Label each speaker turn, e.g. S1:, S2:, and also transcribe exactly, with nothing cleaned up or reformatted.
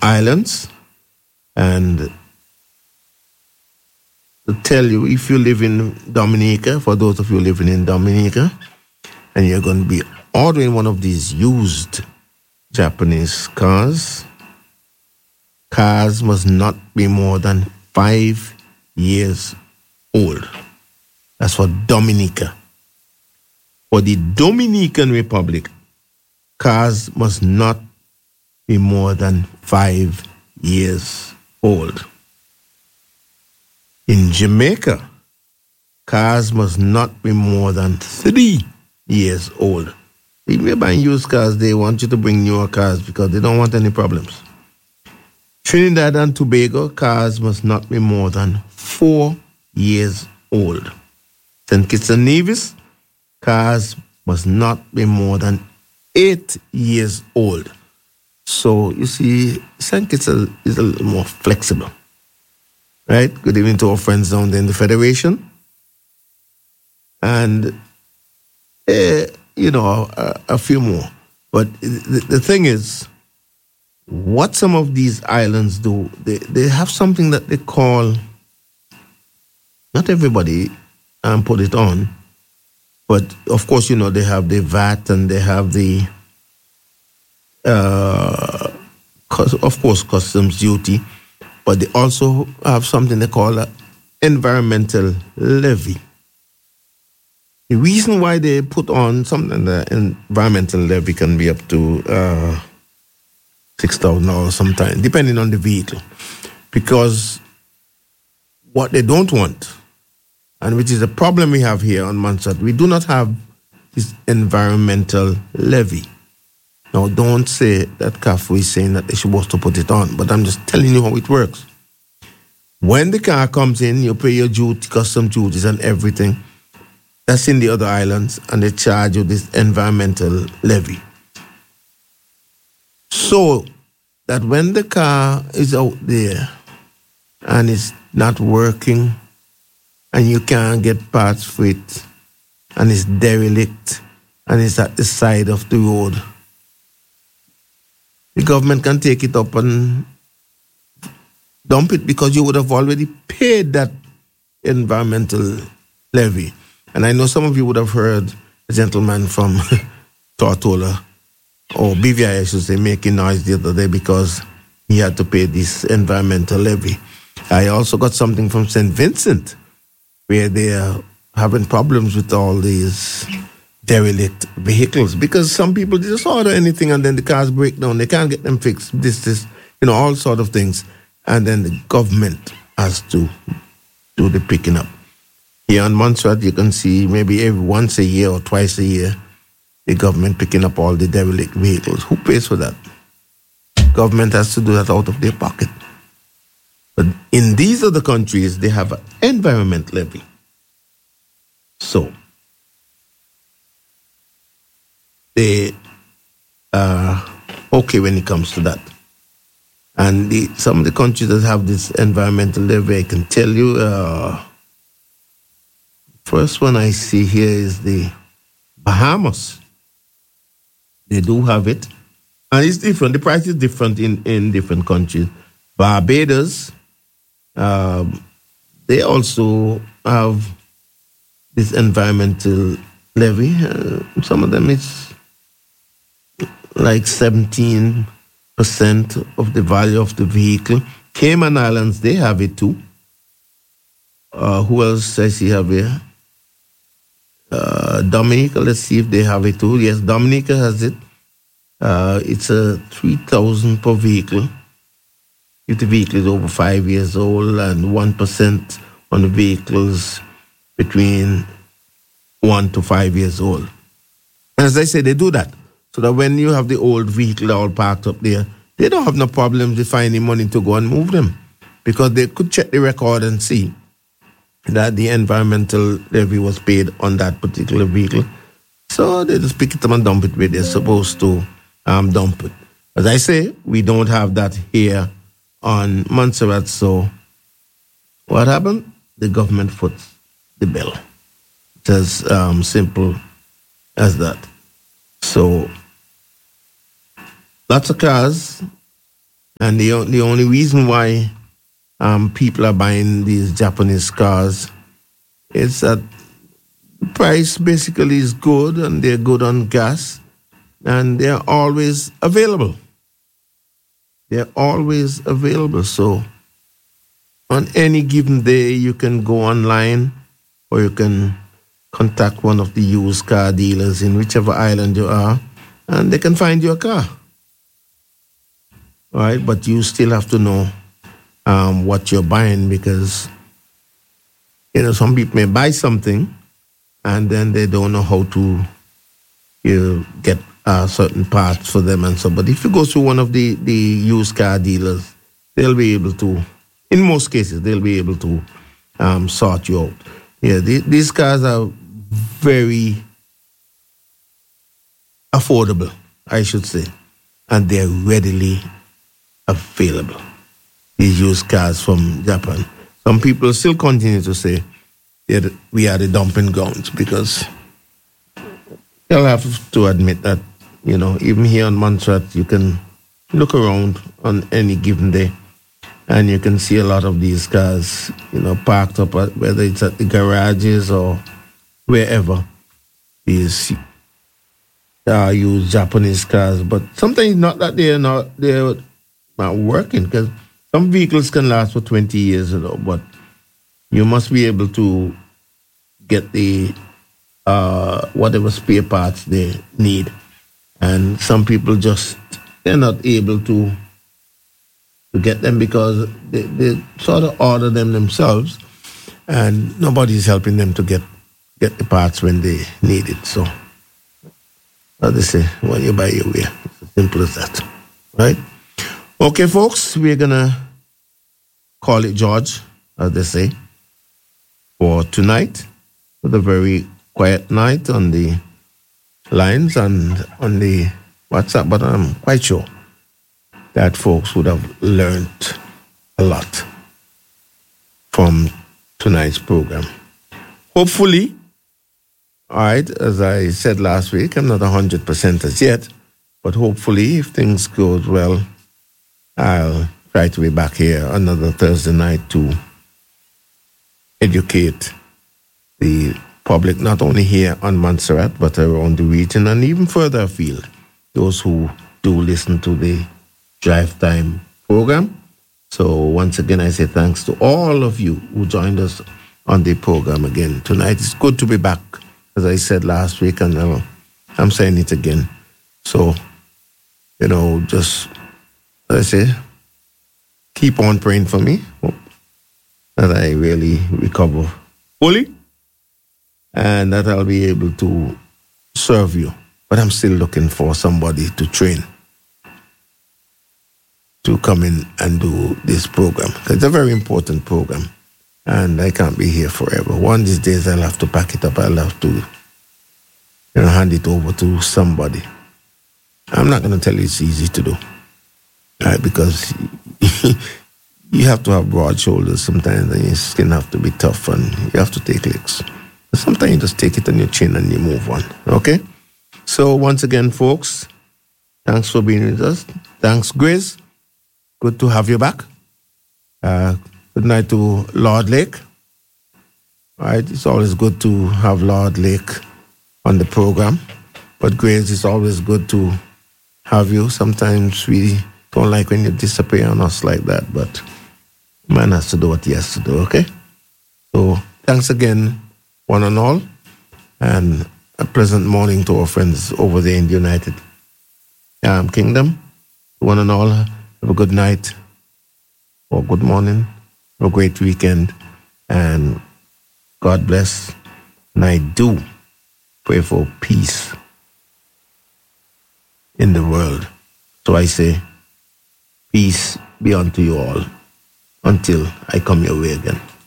S1: islands. And to tell you, if you live in Dominica, for those of you living in Dominica, and you're going to be ordering one of these used Japanese cars, cars must not be more than five years old. That's for Dominica. For the Dominican Republic, cars must not be more than five years old. In Jamaica, cars must not be more than three years old. If you're buying used cars, they want you to bring newer cars because they don't want any problems. Trinidad and Tobago, cars must not be more than four years old. Saint Kitts and Nevis, cars must not be more than eight years old. So, you see, Saint Kitts is a little more flexible. Right? Good evening to our friends down there in the Federation. And, uh, you know, a, a few more. But the, the thing is, what some of these islands do, they, they have something that they call, not everybody um, put it on, but of course, you know, they have the V A T and they have the, uh, of course, customs duty. But they also have something they call an environmental levy. The reason why they put on something, the environmental levy can be up to uh, six thousand dollars sometimes, depending on the vehicle. Because what they don't want, and which is a problem we have here on Montserrat, we do not have this environmental levy. Now, don't say that C A F is saying that they're supposed to put it on, but I'm just telling you how it works. When the car comes in, you pay your duty, custom duties and everything. That's in the other islands, and they charge you this environmental levy. So that when the car is out there and it's not working and you can't get parts for it and it's derelict and it's at the side of the road, the government can take it up and dump it because you would have already paid that environmental levy. And I know some of you would have heard a gentleman from Tortola, or B V I, I should say, making noise the other day because he had to pay this environmental levy. I also got something from Saint Vincent where they are having problems with all these derelict vehicles because some people just order anything and then the cars break down. They can't get them fixed. This, this, you know, all sort of things. And then the government has to do the picking up. Here on Montserrat, you can see maybe every once a year or twice a year, the government picking up all the derelict vehicles. Who pays for that? Government has to do that out of their pocket. But in these other countries, they have an environment levy. So, they are okay when it comes to that. And the, some of the countries that have this environmental levy, I can tell you, uh, first one I see here is the Bahamas. They do have it. And it's different. The price is different in, in different countries. Barbados, um, they also have this environmental levy. Uh, some of them it's like seventeen percent of the value of the vehicle. Cayman Islands, they have it too. Uh, who else I see have here? Uh, Dominica, let's see if they have it too. Yes, Dominica has it. Uh, it's a three thousand per vehicle. If the vehicle is over five years old, and one percent on the vehicles between one to five years old. And as I say, they do that. So that when you have the old vehicle all parked up there, they don't have no problems with finding money to go and move them. Because they could check the record and see that the environmental levy was paid on that particular vehicle. So they just pick it up and dump it where they're supposed to um, dump it. As I say, we don't have that here on Montserrat. So what happened? The government foots the bill. It's as um, simple as that. So lots of cars And the, the only reason why um, people are buying these Japanese cars is that the price basically is good and they're good on gas and they're always available. They're always available. So on any given day, you can go online or you can contact one of the used car dealers in whichever island you are, and they can find you a car. All right, but you still have to know um, what you're buying, because, you know, some people may buy something and then they don't know how to, you know, get uh, certain parts for them and so. But if you go to one of the, the used car dealers, they'll be able to, in most cases, they'll be able to um, sort you out. Yeah, the, these cars are very affordable, I should say, and they're readily available. These used cars from Japan. Some people still continue to say that we are the dumping grounds, because you'll have to admit that, you know, even here on Montserrat, you can look around on any given day and you can see a lot of these cars, you know, parked up, at, whether it's at the garages or wherever. These uh, used Japanese cars, but sometimes not that they're not they're not working, because some vehicles can last for twenty years, you know, but you must be able to get the uh, whatever spare parts they need. And some people just, they're not able to to get them because they, they sort of order them themselves and nobody's helping them to get, get the parts when they need it. So, as they say, when you buy, you wear. It's as simple as that, right? Okay, folks, we're going to call it George, as they say, for tonight, with a very quiet night on the lines and on the WhatsApp, but I'm quite sure that folks would have learned a lot from tonight's program. Hopefully, all right, as I said last week, I'm not one hundred percent as yet, but hopefully, if things go well, I'll try to be back here another Thursday night to educate the public, not only here on Montserrat, but around the region and even further afield, those who do listen to the Drive Time program. So once again, I say thanks to all of you who joined us on the program again tonight. It's good to be back, as I said last week, and uh, I'm saying it again. So, you know, just, as I say, keep on praying for me, that I really recover fully and that I'll be able to serve you. But I'm still looking for somebody to train to come in and do this program. It's a very important program, and I can't be here forever. One of these days I'll have to pack it up. I'll have to, you know, hand it over to somebody. I'm not going to tell you it's easy to do, right? Because you have to have broad shoulders sometimes, and your skin have to be tough, and you have to take licks. Sometimes you just take it on your chin and you move on, okay? So once again, folks, thanks for being with us. Thanks, Grace. Good to have you back. Uh, good night to Lord Lake. All right, it's always good to have Lord Lake on the program. But Grace, it's always good to have you. Sometimes we don't like when you disappear on us like that, but man has to do what he has to do, okay? So thanks again, one and all, and a pleasant morning to our friends over there in the United um, Kingdom. One and all, have a good night or good morning, or a great weekend, and God bless. And I do pray for peace in the world. So I say, peace be unto you all until I come your way again.